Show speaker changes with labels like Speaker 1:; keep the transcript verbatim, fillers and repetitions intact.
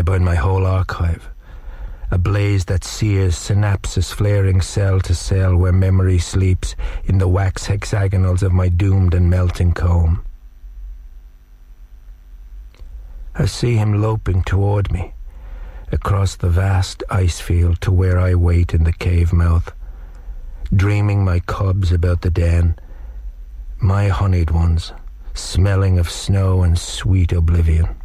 Speaker 1: burn my whole archive. A blaze that sears synapses flaring cell to cell where memory sleeps in the wax hexagonals of my doomed and melting comb. I see him loping toward me, across the vast ice field to where I wait in the cave mouth, dreaming my cubs about the den, my honeyed ones, smelling of snow and sweet oblivion.